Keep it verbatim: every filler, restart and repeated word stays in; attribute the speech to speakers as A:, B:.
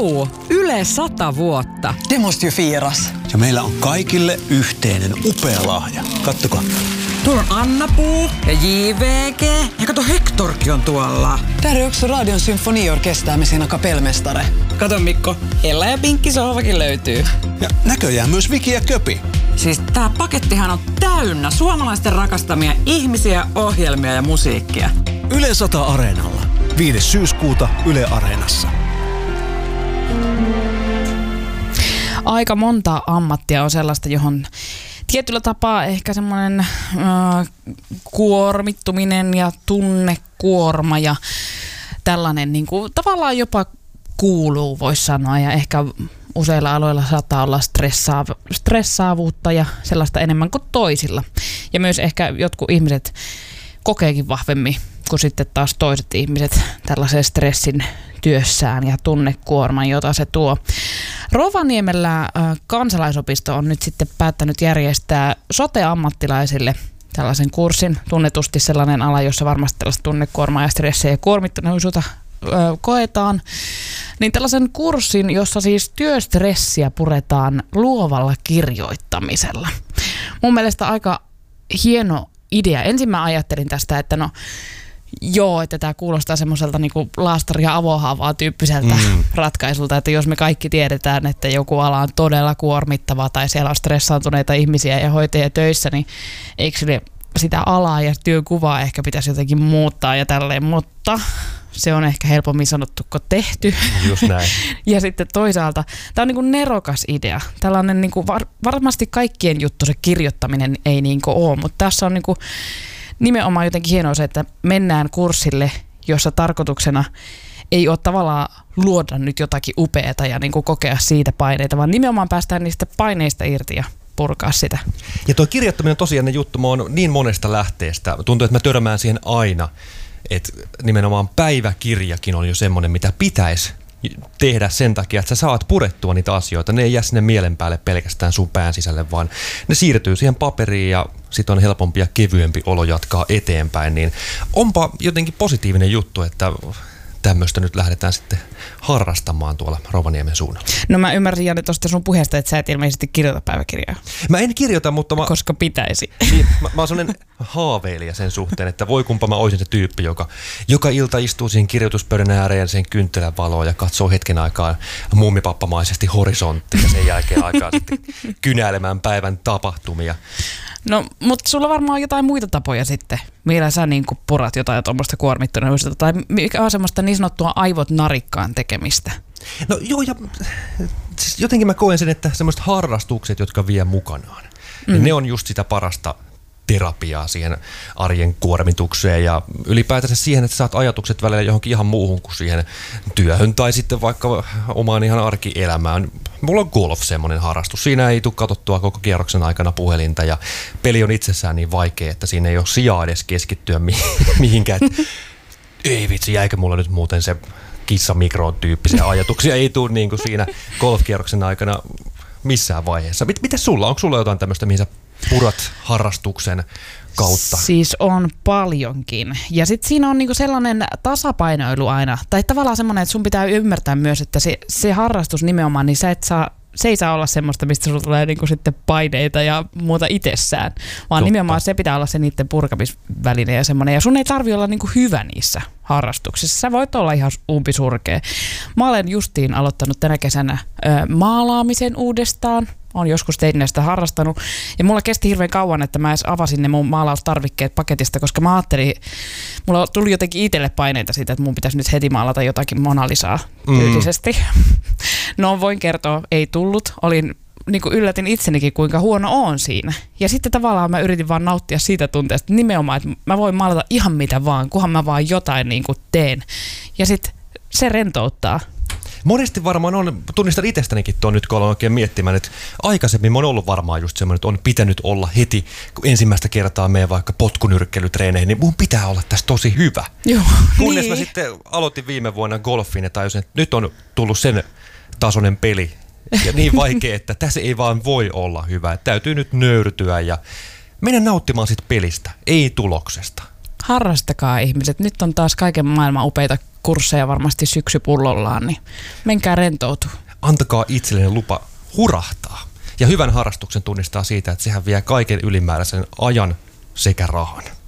A: Juu, Yle sata vuotta.
B: Det måste ju firas.
C: Ja meillä on kaikille yhteinen upea lahja. Kattokaa.
A: Tuolla on Anna-Puu ja J V G. Ja kato, Hektorkin on tuolla.
B: Där är också Radion symfoniorkester med sina kapellmästare.
A: Kato Mikko, Ella ja Pinkki sohvakin löytyy.
C: Ja näköjään myös Viki ja Köpi.
A: Siis tää pakettihan on täynnä suomalaisten rakastamia ihmisiä, ohjelmia ja musiikkia.
C: Yle sata Areenalla. viides syyskuuta Yle Areenassa.
D: Aika monta ammattia on sellaista, johon tietyllä tapaa ehkä semmoinen äh, kuormittuminen ja tunnekuorma ja tällainen niin kuin, tavallaan jopa kuuluu, voisi sanoa. Ja ehkä useilla aloilla saattaa olla stressaav- stressaavuutta ja sellaista enemmän kuin toisilla. Ja myös ehkä jotkut ihmiset kokeekin vahvemmin kuin sitten taas toiset ihmiset tällaisen stressin työssään ja tunnekuorman, jota se tuo. Rovaniemellä kansalaisopisto on nyt sitten päättänyt järjestää sote-ammattilaisille tällaisen kurssin, tunnetusti sellainen ala, jossa varmasti tällaista tunnekuormaa ja stressiä ja kuormittuneisuutta koetaan, niin tällaisen kurssin, jossa siis työstressiä puretaan luovalla kirjoittamisella. Mun mielestä aika hieno idea. Ensin mä ajattelin tästä, että no joo, että tämä kuulostaa semmoiselta niinku laastari- ja avohaavaa tyyppiseltä mm. ratkaisulta, että jos me kaikki tiedetään, että joku ala on todella kuormittava tai siellä on stressaantuneita ihmisiä ja hoitajia töissä, niin eikö sitä alaa ja työnkuvaa ehkä pitäisi jotenkin muuttaa ja tälleen, mutta se on ehkä helpommin sanottu kuin tehty.
E: Just näin.
D: Ja sitten toisaalta, tämä on niin kuin nerokas idea. Tällainen niin kuin var, varmasti kaikkien juttu se kirjoittaminen ei niin kuin ole, mutta tässä on niin kuin nimenomaan jotenkin hienoa se, että mennään kurssille, jossa tarkoituksena ei ole tavallaan luoda nyt jotakin upeata ja niin kuin kokea siitä paineita, vaan nimenomaan päästään niistä paineista irti ja purkaa sitä.
E: Ja tuo kirjoittaminen on tosiaan ne juttu, mä oon niin monesta lähteestä. Tuntuu, että mä törmään siihen aina, että nimenomaan päiväkirjakin on jo semmoinen, mitä pitäisi tehdä sen takia, että sä saat purettua niitä asioita. Ne ei jää sinne mielen päälle pelkästään sun pään sisälle, vaan ne siirtyy siihen paperiin ja sit on helpompi ja kevyempi olo jatkaa eteenpäin. Niin onpa jotenkin positiivinen juttu, että tämmöistä nyt lähdetään sitten harrastamaan tuolla Rovaniemen suunnalla.
D: No mä ymmärsin, Janne, tuosta sun puheesta, että sä et ilmeisesti kirjoita päiväkirjaa.
E: Mä en kirjoita, mutta mä...
D: Koska pitäisi.
E: Niin, mä, mä oon sellainen haaveilija sen suhteen, että voi kumpa mä oisin se tyyppi, joka joka ilta istuu siihen kirjoituspöydän ääreen sen kynttilän valoon ja katsoo hetken aikaa muumipappamaisesti horisonttiin ja sen jälkeen aikaa sitten kynäilemään päivän tapahtumia.
D: No, mutta sulla varmaan on jotain muita tapoja sitten, millä sä niin kuin purat jotain tuommoista kuormittuneisuutta, tai mikä on semmoista niin sanottua aivot narikkaan tekemistä?
E: No joo, ja siis jotenkin mä koen sen, että semmoiset harrastukset, jotka vie mukanaan, mm. niin ne on just sitä parasta terapiaa siihen arjen kuormitukseen ja ylipäätänsä siihen, että saat ajatukset välillä johonkin ihan muuhun kuin siihen työhön tai sitten vaikka omaan ihan arkielämään. Mulla on golf semmoinen harrastus. Siinä ei tule katsottua koko kierroksen aikana puhelinta ja peli on itsessään niin vaikea, että siinä ei ole sijaa edes keskittyä mihinkään. Ei vitsi, jäikö mulla nyt muuten se kissa mikroon tyyppisiä ajatuksia. Ei tule niin kuin siinä golfkierroksen aikana missään vaiheessa. Mit, mitäs sulla? Onko sulla jotain tämmöistä, mihin sä purat harrastuksen kautta?
D: Siis on paljonkin. Ja sitten siinä on niinku sellainen tasapainoilu aina. Tai tavallaan semmoinen, että sun pitää ymmärtää myös, että se, se harrastus nimenomaan, niin sä et saa, se ei saa olla semmoista, mistä sulla tulee niinku sitten paineita ja muuta itsessään. Vaan Totta. nimenomaan se pitää olla se niiden purkamisväline ja semmoinen. Ja sun ei tarvitse olla niinku hyvä niissä harrastuksissa. Sä voit olla ihan umpisurkea. Mä olen justiin aloittanut tänä kesänä ö, maalaamisen uudestaan. Olen joskus teinestä harrastanut. Ja mulla kesti hirveän kauan, että mä edes avasin ne mun maalaustarvikkeet paketista, koska mä ajattelin, mulla tuli jotenkin itselle paineita siitä, että mun pitäisi nyt heti maalata jotakin Mona Lisaa tyylisesti. Mm. No voin kertoa, ei tullut. Olin, niin kuin yllätin itsenikin, kuinka huono oon siinä. Ja sitten tavallaan mä yritin vaan nauttia siitä tunteesta nimenomaan, että mä voin maalata ihan mitä vaan, kunhan mä vaan jotain niin kuin teen. Ja sitten se rentouttaa.
E: Monesti varmaan on, tunnistan itsestänikin tuon nyt, kun olen oikein miettimään, että aikaisemmin on ollut varmaan just semmoinen, että on pitänyt olla heti, kun ensimmäistä kertaa menen vaikka potkunyrkkeilytreeneihin, niin mun pitää olla tässä tosi hyvä.
D: Joo,
E: Kunnes
D: niin.
E: mä sitten aloitin viime vuonna golfin ja tajusin, että nyt on tullut sen tasoinen peli ja niin vaikea, että tässä ei vaan voi olla hyvä. Että täytyy nyt nöyrtyä ja mennä nauttimaan sit pelistä, ei tuloksesta.
D: Harrastakaa ihmiset. Nyt on taas kaiken maailman upeita kursseja varmasti syksypullollaan, niin menkää rentoutuu.
E: Antakaa itsellinen lupa hurahtaa. Ja hyvän harrastuksen tunnistaa siitä, että sehän vie kaiken ylimääräisen ajan sekä rahan.